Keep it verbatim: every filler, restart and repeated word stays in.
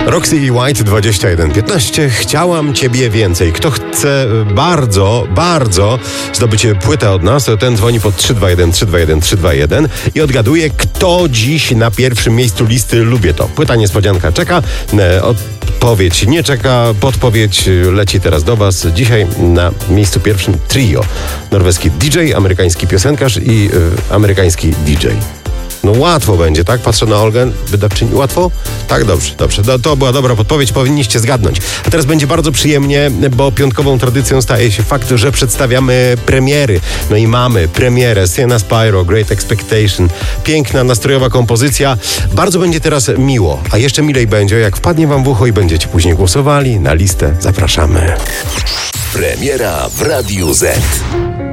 Roxy i White dwadzieścia jeden piętnaście. Chciałam ciebie więcej. Kto chce bardzo, bardzo zdobyć płytę od nas, to ten dzwoni pod trzy dwa jeden trzy dwa jeden trzy dwa jeden i odgaduje, kto dziś na pierwszym miejscu listy Lubię to. Płyta niespodzianka czeka, odpowiedź nie czeka, podpowiedź leci teraz do was. Dzisiaj na miejscu pierwszym trio. Norweski D J, amerykański piosenkarz i yy, amerykański D J. No łatwo będzie, tak? Patrzę na Olgę, wydawczyni. Łatwo? Tak, dobrze, dobrze. To, to była dobra podpowiedź, powinniście zgadnąć. A teraz będzie bardzo przyjemnie, bo piątkową tradycją staje się fakt, że przedstawiamy premiery. No i mamy premierę Sienna Spyro, Great Expectation. Piękna, nastrojowa kompozycja. Bardzo będzie teraz miło, a jeszcze milej będzie, jak wpadnie wam w ucho i będziecie później głosowali na listę. Zapraszamy. Premiera w Radiu Z.